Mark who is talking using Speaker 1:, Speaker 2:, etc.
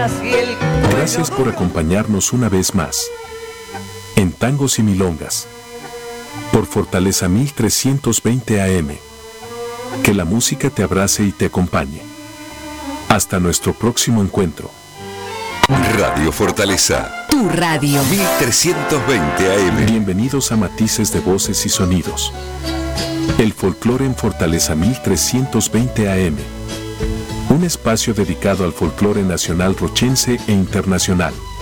Speaker 1: Gracias por acompañarnos una vez más en Tangos y Milongas por Fortaleza 1320 AM. Que la música te abrace y te acompañe. Hasta nuestro próximo encuentro.
Speaker 2: Radio Fortaleza.
Speaker 3: Tu radio.
Speaker 2: 1320 AM.
Speaker 1: Bienvenidos a Matices de Voces y Sonidos. El folclore en Fortaleza 1320 AM. Un espacio dedicado al folclore nacional rochense e internacional.